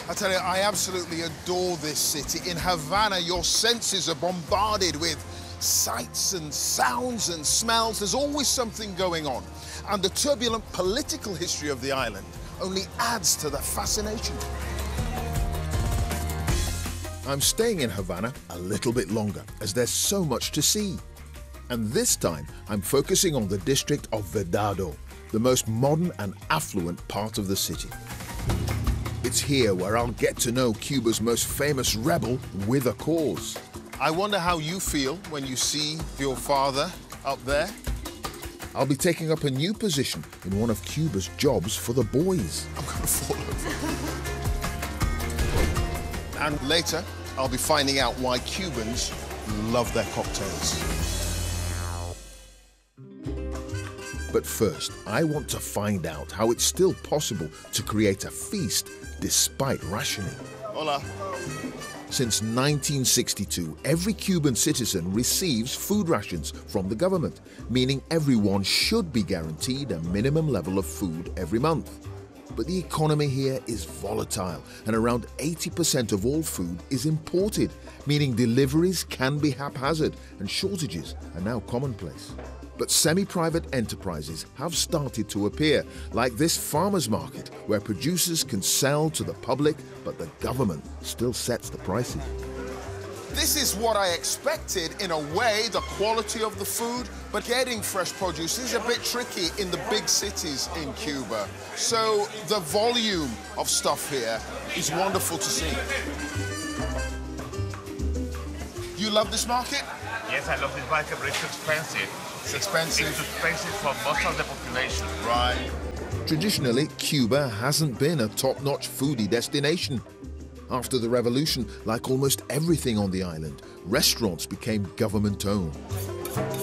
I tell you, I absolutely adore this city. In Havana, your senses are bombarded with sights and sounds and smells. There's always something going on. And the turbulent political history of the island only adds to the fascination. I'm staying in Havana a little bit longer, as there's so much to see. And this time, I'm focusing on the district of Vedado, the most modern and affluent part of the city. It's here where I'll get to know Cuba's most famous rebel with a cause. I wonder how you feel when you see your father up there. I'll be taking up a new position in one of Cuba's jobs for the boys. I'm gonna fall over. And later, I'll be finding out why Cubans love their cocktails. But first, I want to find out how it's still possible to create a feast despite rationing. Hola. Since 1962, every Cuban citizen receives food rations from the government, meaning everyone should be guaranteed a minimum level of food every month. But the economy here is volatile, and around 80% of all food is imported, meaning deliveries can be haphazard and shortages are now commonplace. But semi-private enterprises have started to appear, like this farmers market, where producers can sell to the public, but the government still sets the prices. This is what I expected in a way, the quality of the food, but getting fresh produce is a bit tricky in the big cities in Cuba. So the volume of stuff here is wonderful to see. You love this market? Yes, I love this market, but it's too expensive. It's expensive. It's too expensive for most of the population. Right. Traditionally, Cuba hasn't been a top-notch foodie destination. After the revolution, like almost everything on the island, restaurants became government-owned.